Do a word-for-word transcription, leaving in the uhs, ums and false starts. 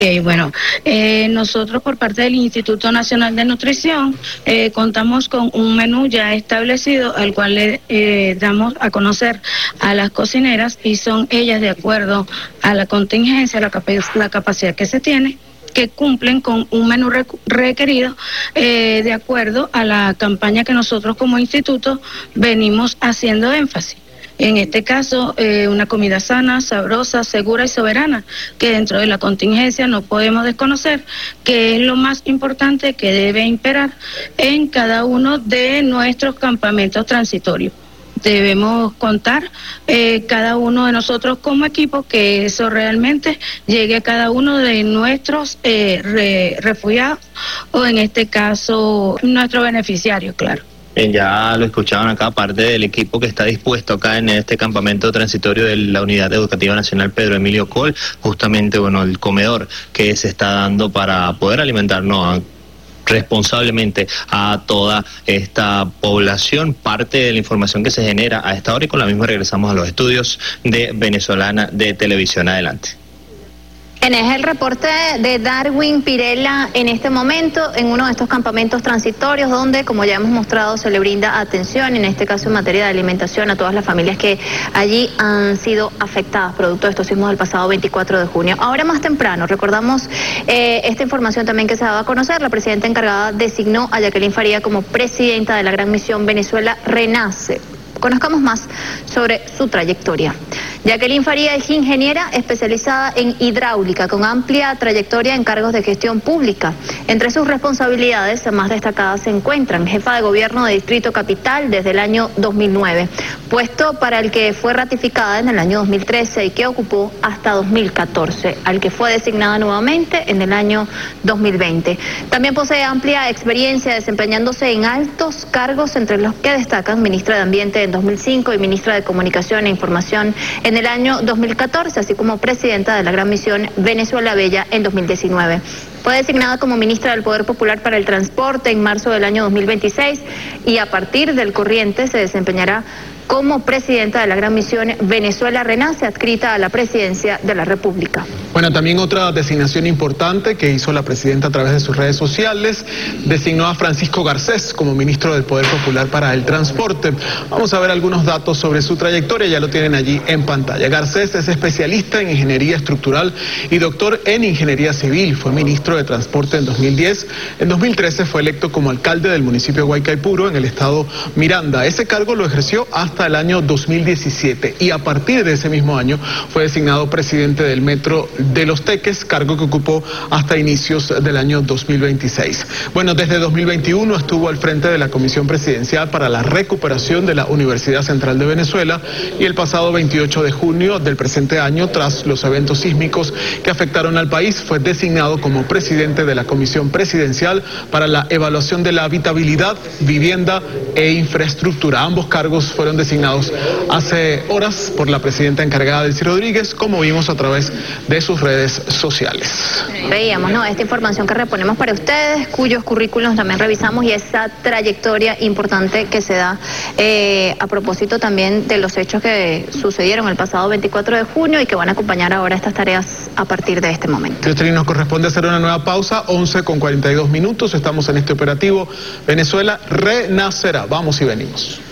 Okay, bueno, eh, nosotros por parte del Instituto Nacional de Nutrición eh, contamos con un menú ya establecido al cual le eh, damos a conocer a las cocineras y son ellas de acuerdo a la contingencia, la, capa la capacidad que se tiene, que cumplen con un menú requerido eh, de acuerdo a la campaña que nosotros como instituto venimos haciendo énfasis. En este caso, eh, una comida sana, sabrosa, segura y soberana, que dentro de la contingencia no podemos desconocer, que es lo más importante que debe imperar en cada uno de nuestros campamentos transitorios. Debemos contar eh, cada uno de nosotros como equipo que eso realmente llegue a cada uno de nuestros eh, re, refugiados o en este caso nuestros beneficiarios, claro. Bien, ya lo escuchaban acá, parte del equipo que está dispuesto acá en este campamento transitorio de la Unidad Educativa Nacional Pedro Emilio Coll, justamente, bueno, el comedor que se está dando para poder alimentarnos responsablemente a toda esta población. Parte de la información que se genera a esta hora y con la misma regresamos a los estudios de Venezolana de Televisión. Adelante. En es el reporte de Darwin Pirela en este momento en uno de estos campamentos transitorios donde, como ya hemos mostrado, se le brinda atención, en este caso en materia de alimentación, a todas las familias que allí han sido afectadas producto de estos sismos del pasado veinticuatro de junio. Ahora más temprano, recordamos eh, esta información también que se daba a conocer, la presidenta encargada designó a Jacqueline Faría como presidenta de la Gran Misión Venezuela Renace. Conozcamos más sobre su trayectoria. Jacqueline Faría es ingeniera especializada en hidráulica, con amplia trayectoria en cargos de gestión pública. Entre sus responsabilidades más destacadas se encuentran jefa de gobierno de Distrito Capital desde el año dos mil nueve, puesto para el que fue ratificada en el año dos mil trece y que ocupó hasta dos mil catorce, al que fue designada nuevamente en el año dos mil veinte. También posee amplia experiencia desempeñándose en altos cargos, entre los que destacan ministra de Ambiente en dos mil cinco y ministra de Comunicación e Información en el año dos mil catorce, así como presidenta de la Gran Misión Venezuela Bella en dos mil diecinueve. Fue designada como ministra del Poder Popular para el Transporte en marzo del año dos mil veintiséis y a partir del corriente se desempeñará como presidenta de la Gran Misión Venezuela Renace, adscrita a la presidencia de la República. Bueno, también otra designación importante que hizo la presidenta a través de sus redes sociales, designó a Francisco Garcés como ministro del Poder Popular para el Transporte. Vamos a ver algunos datos sobre su trayectoria, ya lo tienen allí en pantalla. Garcés es especialista en ingeniería estructural y doctor en ingeniería civil. Fue ministro de Transporte en dos mil diez. En dos mil trece fue electo como alcalde del municipio de Guaycaipuro, en el estado Miranda. Ese cargo lo ejerció hasta el año dos mil diecisiete y a partir de ese mismo año fue designado presidente del Metro de Los Teques, cargo que ocupó hasta inicios del año dos mil veintiséis. Bueno, desde dos mil veintiuno estuvo al frente de la Comisión Presidencial para la Recuperación de la Universidad Central de Venezuela y el pasado veintiocho de junio del presente año, tras los eventos sísmicos que afectaron al país, fue designado como presidente de la Comisión Presidencial para la Evaluación de la Habitabilidad, Vivienda e Infraestructura. Ambos cargos fueron designados hace horas por la presidenta encargada, Delcy Rodríguez, como vimos a través de sus redes sociales. Veíamos, ¿no?, esta información que reponemos para ustedes, cuyos currículos también revisamos y esa trayectoria importante que se da eh, a propósito también de los hechos que sucedieron el pasado veinticuatro de junio y que van a acompañar ahora estas tareas a partir de este momento. Yostrin, nos corresponde hacer una nueva pausa, once con cuarenta y dos minutos, estamos en este operativo Venezuela Renacerá. Vamos y venimos.